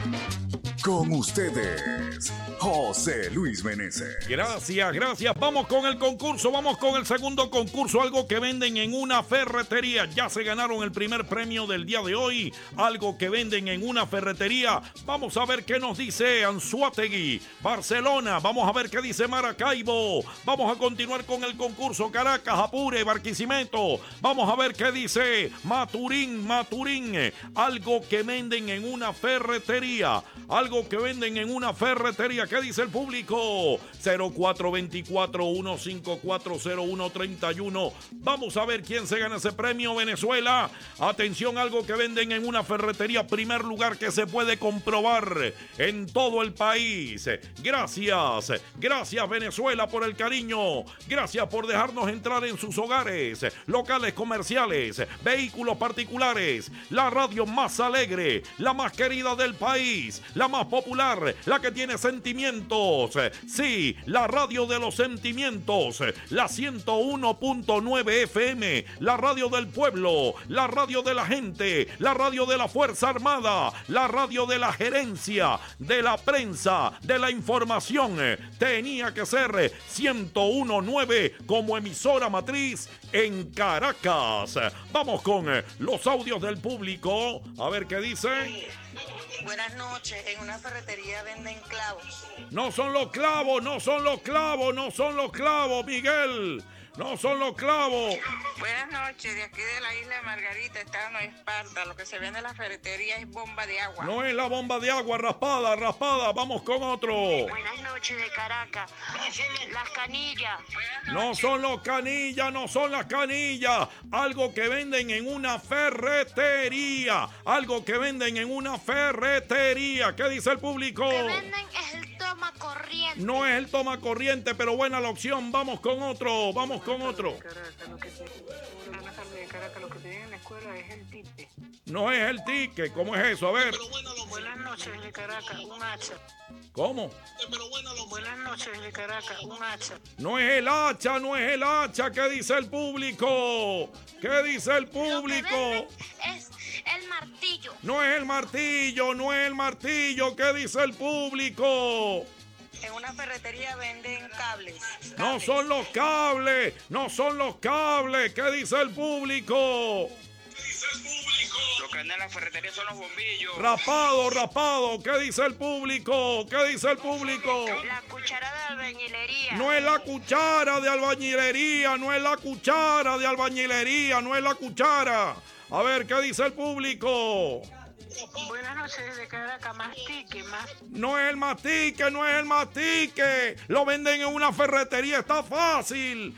Con ustedes, José Luis Meneses. Gracias. Vamos con el concurso, vamos con el segundo concurso. Algo que venden en una ferretería. Ya se ganaron el primer premio del día de hoy. Algo que venden en una ferretería. Vamos a ver qué nos dice Anzoátegui, Barcelona. Vamos a ver qué dice Maracaibo. Vamos a continuar con el concurso. Caracas, Apure, Barquisimeto. Vamos a ver qué dice Maturín. Algo que venden en una ferretería. Algo que venden en una ferretería. ¿Qué dice el público? 0424-1540131. Vamos a ver quién se gana ese premio. Venezuela. Atención, algo que venden en una ferretería. Primer lugar que se puede comprobar en todo el país. Gracias Venezuela por el cariño. Gracias por dejarnos entrar en sus hogares, locales comerciales, vehículos particulares. La radio más alegre, la más querida del país, la más popular, la que tiene sentimientos. Sí, la radio de los sentimientos, la 101.9 FM, la radio del pueblo, la radio de la gente, la radio de la Fuerza Armada, la radio de la gerencia, de la prensa, de la información. Tenía que ser 101.9 como emisora matriz en Caracas. Vamos con los audios del público, a ver qué dice. Buenas noches, en una ferretería venden clavos. No son los clavos, Miguel. No son los clavos. Buenas noches, de aquí de la isla de Margarita, Estado de Esparta. Lo que se vende en la ferretería es bomba de agua. No es la bomba de agua, raspada. Vamos con otro. Buenas noches de Caracas. Las canillas. No son las canillas. Algo que venden en una ferretería. ¿Qué dice el público? Que venden es el toma corriente. No es el toma corriente, pero buena la opción. Vamos con otro. Caracas, lo que tienen en la escuela es el ticket. No es el ticket. ¿Cómo es eso? A ver. Buenas noches de Caracas, un hacha. ¿Cómo? Buenas noches de Caracas, un hacha. No es el hacha. ¿Qué dice el público? Lo que venden es el martillo. No es el martillo. ¿Qué dice el público? En una ferretería venden cables. No son los cables. ¿Qué dice el público? Lo que venden en la ferretería son los bombillos. Rapado. ¿Qué dice el público? La cuchara de albañilería. No es la cuchara de albañilería. A ver, ¿qué dice el público? Buenas noches de Caracas, mastique. No es el mastique. Lo venden en una ferretería. Está fácil.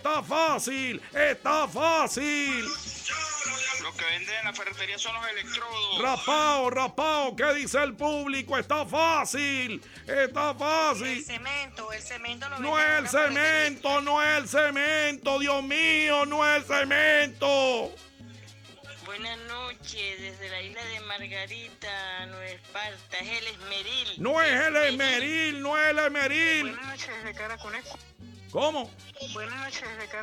Lo que venden en la ferretería son los electrodos. Rapado. ¿Qué dice el público? Está fácil. El cemento lo No es el cemento. Dios mío, no es el cemento. Buenas noches, desde la isla de Margarita, Nueva Esparta, es el esmeril. No es el esmeril. Buenas noches desde Caracas. ¿Cómo? Buenas noches desde Caracas.